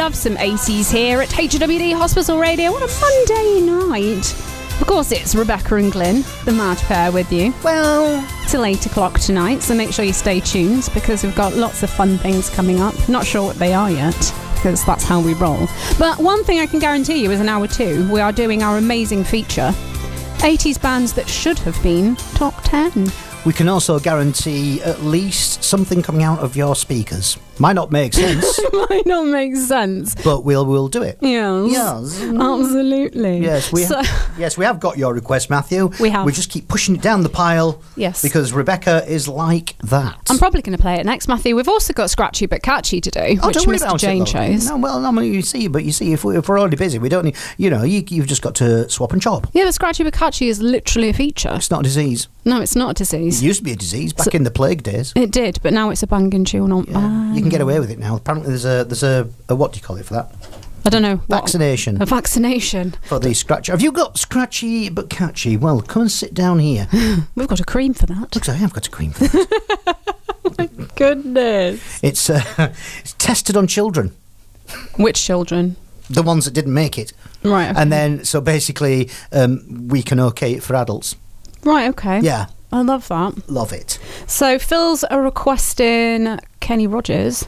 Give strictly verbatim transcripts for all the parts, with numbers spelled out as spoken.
have some eighties here at H W D Hospital Radio on a Monday night. Of course, it's Rebecca and Glyn, the mad pair, with you. Well, till eight o'clock tonight, so make sure you stay tuned because we've got lots of fun things coming up. Not sure what they are yet, because that's how we roll. But one thing I can guarantee you is in hour two, we are doing our amazing feature, eighties bands that should have been top ten. We can also guarantee at least something coming out of your speakers. Might not make sense. Might not make sense. But we'll we'll do it. Yes. Yes. Absolutely. Yes, we so, have, yes, we have got your request, Matthew. We have. We just keep pushing it down the pile. Yes. Because Rebecca is like that. I'm probably going to play it next, Matthew. We've also got Scratchy but Catchy to do, oh, which don't worry Mister about Jane it, chose. No, well, no, you see, but you see, if, we, if we're already busy, we don't need, you know, you, you've just got to swap and chop. Yeah, but Scratchy but Catchy is literally a feature. It's not a disease. No, it's not a disease. It used to be a disease back So- in the plague days. It did, but now it's a banging tune on. Yeah, you can get away with it now. Apparently, there's a there's a, a what do you call it for that? I don't know. What? Vaccination. A vaccination. For the scratchy. Have you got Scratchy but Catchy? Well, come and sit down here. We've got a cream for that. Looks like I have got a cream for that. Oh my goodness. It's uh, it's tested on children, Which children? the ones that didn't make it, Right. Okay. and then so basically um, we can okay it for adults. Right. Okay. Yeah, I love that. love it. So Phil's are requesting Kenny Rogers.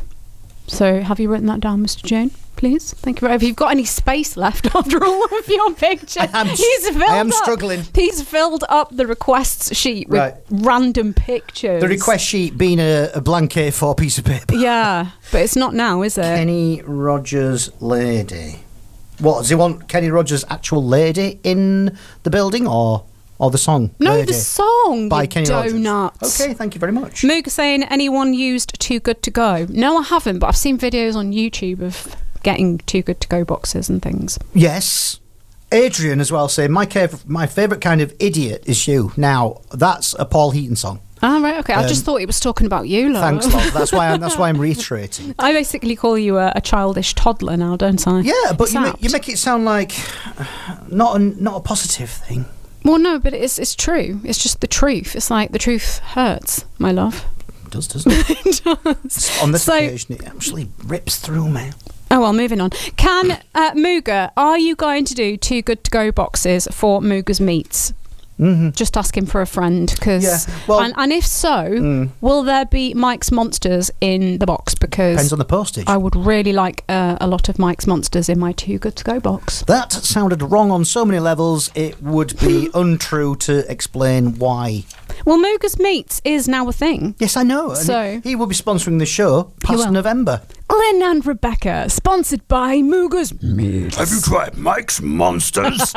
So have you written that down, Mister Jane? Please. Thank you. Have you got any space left after all of your pictures? I am, He's filled I am up, struggling. He's filled up the requests sheet with Right. random pictures. The request sheet being a, a blank A four piece of paper. Yeah, but it's not now, is it? Kenny Rogers lady. What does he want? Kenny Rogers actual lady in the building, or or the song? No, Lady the song. by you Kenny donuts. Rogers. Okay, thank you very much. Moog saying anyone used Too Good to Go? No, I haven't, but I've seen videos on YouTube of getting Too Good to Go boxes and things. Yes. Adrian as well saying my cav- my favourite kind of idiot is you. Now that's a Paul Heaton song. Oh, right, okay. I Um, just thought he was talking about you, love. Thanks, love. That's why I'm, that's why I'm reiterating. I basically call you a, a childish toddler now, don't I? Yeah, but It's you make, apt. you make it sound like uh, not a, not a positive thing. Well, no, but it's it's true. It's just the truth. It's like the truth hurts, my love. It does, doesn't it? It does. On this So- occasion, it actually rips through me. Oh, well, moving on. Can, uh, Mooga, are you going to do Too Good to Go boxes for Mooga's Meats? Mm-hmm. Just asking for a friend, because Yeah, well- and, and if so, Mm. will there be Mike's Monsters in the box? Depends Because on the postage. I would really like uh, a lot of Mike's Monsters in my Too Good to Go box. That sounded wrong on so many levels, it would be untrue to explain why. Well, Mooga's Meats is now a thing. Yes, I know. And So- he, he will be sponsoring the show He past will. November. Glenn and Rebecca, sponsored by Mooga's Meats. Have you tried Mike's Monsters?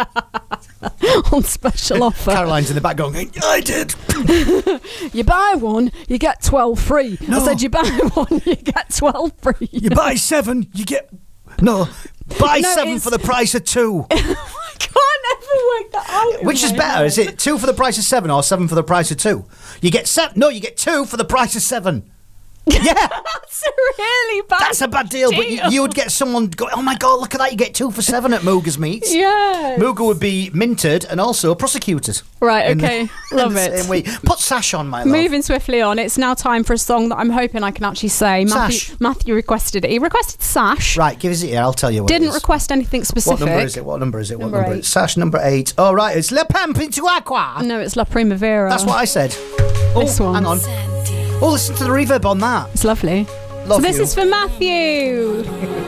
On special offer. Caroline's in the back going, I did. You buy one, you get twelve free. No. I said you buy one, you get twelve free. You buy seven, you get... No, buy No, seven it's- for the price of two. I can't ever work that out. in Which is my better? head. Is it two for the price of seven or seven for the price of two? You get seven. No, you get two for the price of seven. Yeah, That's a really bad that's a bad deal. But you, deal. you would get someone go, oh my God, look at that. You get two for seven at Mooga's Meats. Yeah. Mooga would be minted and also prosecuted. Right, in the- okay. in Love the it. same way. Put Sash on, my love. Moving swiftly on, it's now time for a song that I'm hoping I can actually say. Matthew, Sash. Matthew requested it. He requested Sash. Right, give us it here. I'll tell you what Didn't it is. request anything specific. What number is it? What number is it? What Number number? eight. Is it? Sash number eight. Oh, right. It's Le Pampi to Aqua. No, it's La Primavera. That's what I said. This oh, one. hang on. Oh, listen to the reverb on that. It's lovely. Love so this you. is for Matthew.